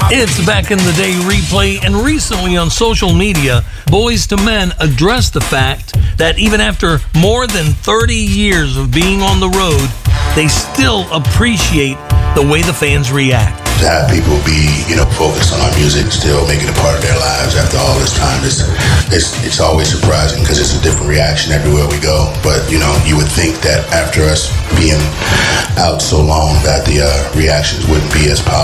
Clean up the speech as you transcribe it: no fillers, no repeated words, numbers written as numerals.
It's Back in the Day replay, and recently on social media, Boyz II Men addressed the fact that even after more than 30 years of being on the road, they still appreciate the way the fans react. To have people be, focused on our music, still make it a part of their lives after all this time, it's always surprising because it's a different reaction everywhere we go. But, you would think that after us being out so long that the reactions wouldn't be as positive.